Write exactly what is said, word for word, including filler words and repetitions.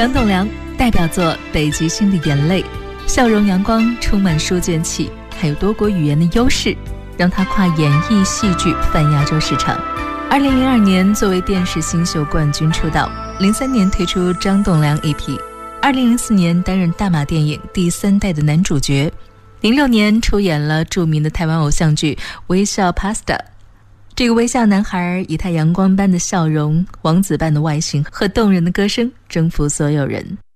张栋梁代表作《北极星的眼泪》，笑容阳光，充满书卷气，还有多国语言的优势，让他跨演艺戏剧泛亚洲市场。二零零二年作为电视新秀冠军出道，零三年推出张栋梁 E P， 二零零四年担任大马电影第三代的男主角，零六年出演了著名的台湾偶像剧《微笑 Pasta》。这个微笑男孩以他阳光般的笑容、王子般的外形和动人的歌声征服所有人。